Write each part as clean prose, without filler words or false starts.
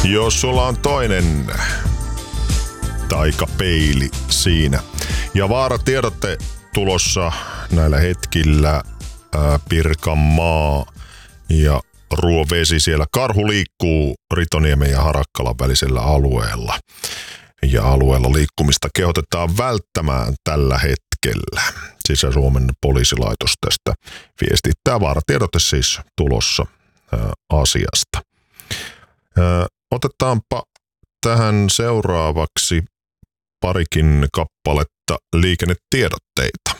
Jos sulla on toinen taikapeili siinä. Ja vaaratiedotte tulossa näillä hetkillä Pirkanmaa ja Ruovesi. Siellä karhu liikkuu Ritoniemen ja Harakkalan välisellä alueella. Ja alueella liikkumista kehotetaan välttämään tällä hetkellä. Sisä-Suomen poliisilaitos tästä viestittää. Vaaratiedote siis tulossa asiasta. Otetaanpa tähän seuraavaksi parikin kappaletta liikennetiedotteita.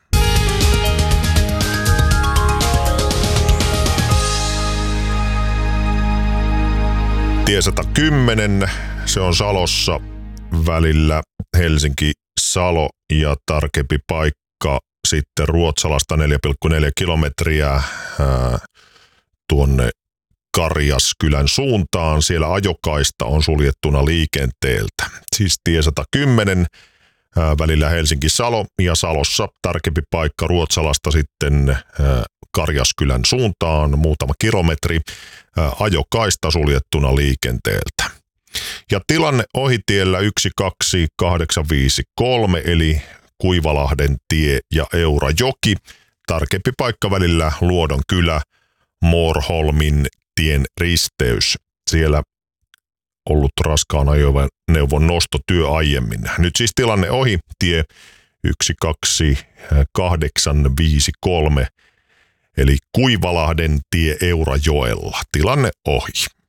Tie 110, se on Salossa välillä Helsinki-Salo ja tarkempi paikka sitten Ruotsalasta 4,4 kilometriä tuonne Karjaskylän suuntaan. Siellä ajokaista on suljettuna liikenteeltä. Siis tie 110 välillä Helsinki-Salo ja Salossa tarkempi paikka Ruotsalasta sitten Karjaskylän suuntaan muutama kilometri. Ajokaista suljettuna liikenteeltä. Ja tilanne ohitiellä 12853 eli Kuivalahden tie ja Eurajoki. Tarkempi paikka välillä Luodon kylä, Moorholmin tien risteys. Siellä ollut raskaan ajoneuvon nostotyö aiemmin. Nyt siis tilanne ohi, tie 12853, eli Kuivalahden tie Eurajoella. Tilanne ohi.